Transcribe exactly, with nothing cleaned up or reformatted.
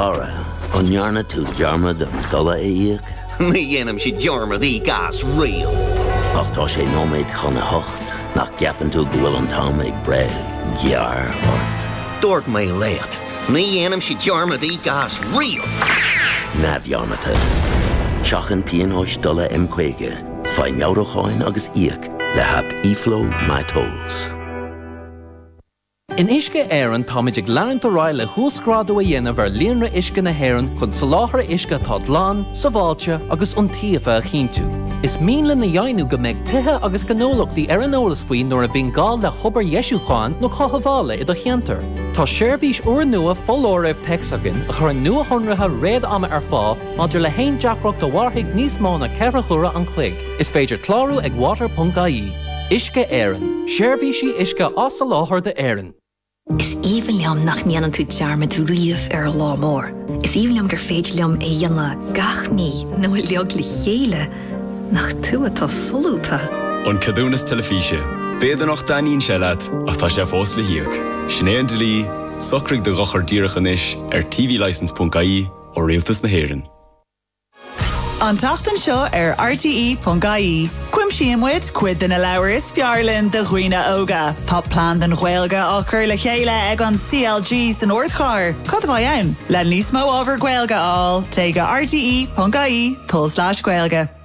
Chara, onjarna tú dearmad an dola éig. Ní dhéanam si dearmad í gas rial. Ach tá sé nóméid chuna hocht, nach gapan tú bhfuil an tám ag bre, gear or... Dúirt mé lécht, ní dhéanam si dearmad í gas rial. Na bhearmata. Seachan píon hois dola imcuige, fáin meawracháin agus íoc, le hap iflo my tolls. In Isce Éireann táid ag leananta ráil le thuascrádú a dhéanamh ar líonra Isce na hÉireann chun sa láthair Isce tá dlán, sa bháilte agus iontaofa a chinntiú. Is míle na dhéanú go mbeidh tithe agus gnólachtaí ar an eolas faoin nuair a bhíonn gál le chobar Ieisúcháin nó chothabhála i do cheantar. Tá seirbhís uair nua fóláireamh texagan a chur an nua honratha réad ama ar fá maidir le haon deacracht a bharthaigh níos mó na ceithre chura an chloig. Is féidir clárú ag water dot I E. Isce Éireann. Seirbhísí Isce as sa láthair de Éireann. Is even liam nach níanaan tú dearmad riamh ar lá mór. Is even liam gur féidir liam é dhéanana gach mí nó leag le chéile nach tú atá solúpa. An cadúnas telefíse. Béidir nach daíonn se leat ach tá sé fós le hiíoc. Sinéad de lí, socraigh de gachar díreachan is ar t v license dot I E ó Rialtas na hÉireann. An tachtan seo ar R T E dot I E. Cuim siamwyd, cuid den y lawr is fiarlin de Ghuina Oga. Pop plan den Ghuelga o cur le chéile ag an C L G sy'n oordchar. Cod fai iawn. Len nismo over Ghuelga all. Tega R T E dot I E, pull slash Ghuelga.